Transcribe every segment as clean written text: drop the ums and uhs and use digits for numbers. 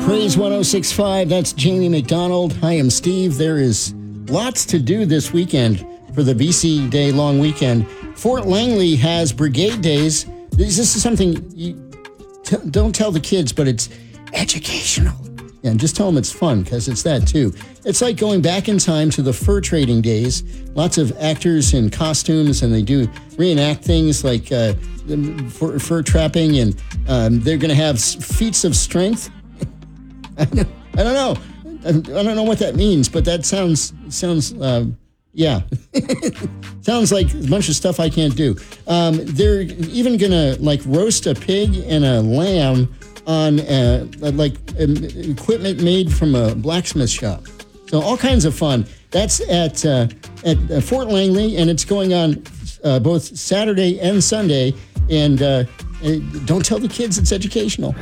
Praise 106.5, that's Jamie McDonald. Hi, I'm Steve. There is lots to do this weekend for the BC Day long weekend. Fort Langley has Brigade Days. This is something you don't tell the kids, but it's educational. Yeah, and just tell them it's fun, because it's that too. It's like going back in time to the fur trading days. Lots of actors in costumes, and they do reenact things like fur trapping, and they're going to have feats of strength. I don't know. I don't know what that means, but that sounds yeah. Sounds like a bunch of stuff I can't do. They're even going to roast a pig and a lamb on equipment made from a blacksmith shop. So all kinds of fun. That's at Fort Langley, and it's going on both Saturday and Sunday. And don't tell the kids it's educational.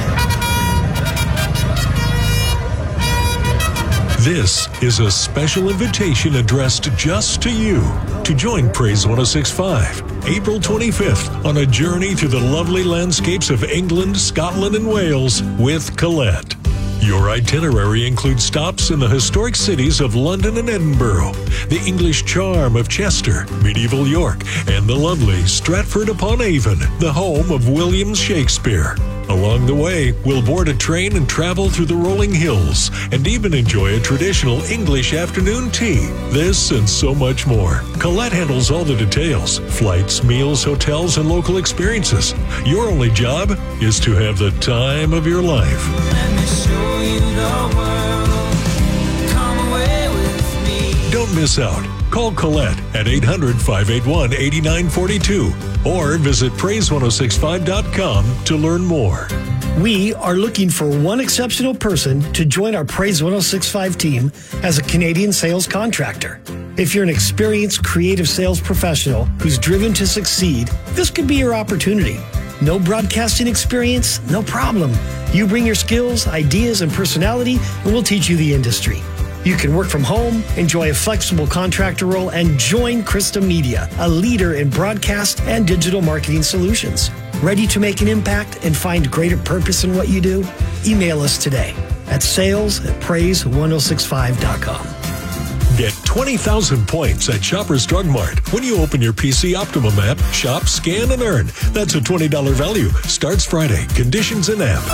This is a special invitation addressed just to you to join Praise 106.5, April 25th, on a journey through the lovely landscapes of England, Scotland, and Wales with Colette. Your itinerary includes stops in the historic cities of London and Edinburgh, the English charm of Chester, medieval York, and the lovely Stratford-upon-Avon, the home of William Shakespeare. Along the way, we'll board a train and travel through the rolling hills, and even enjoy a traditional English afternoon tea. This and so much more. Colette handles all the details: flights, meals, hotels, and local experiences. Your only job is to have the time of your life. Let me show you the world. Come away with me. Don't miss out. Call Colette at 800-581-8942 or visit praise1065.com to learn more. We are looking for one exceptional person to join our Praise 106.5 team as a Canadian sales contractor. If you're an experienced creative sales professional who's driven to succeed, this could be your opportunity. No broadcasting experience? No problem. You bring your skills, ideas, and personality, and we'll teach you the industry. You can work from home, enjoy a flexible contractor role, and join Krista Media, a leader in broadcast and digital marketing solutions. Ready to make an impact and find greater purpose in what you do? Email us today at sales@praise1065.com. Get 20,000 points at Shoppers Drug Mart when you open your PC Optimum app, shop, scan, and earn. That's a $20 value. Starts Friday. Conditions in app.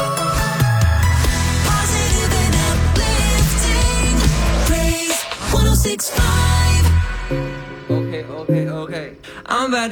Positive and uplifting. Praise 106.5. Okay. I'm back.